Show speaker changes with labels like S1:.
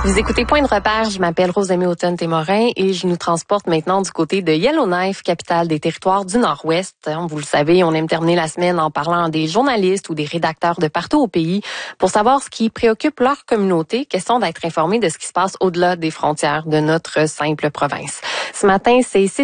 S1: Vous écoutez Point de repère, je m'appelle Rosemée Automne-Témorin et je nous transporte maintenant du côté de Yellowknife, capitale des territoires du Nord-Ouest. Vous le savez, on aime terminer la semaine en parlant des journalistes ou des rédacteurs de partout au pays pour savoir ce qui préoccupe leur communauté, question d'être informé de ce qui se passe au-delà des frontières de notre simple province. Ce matin, c'est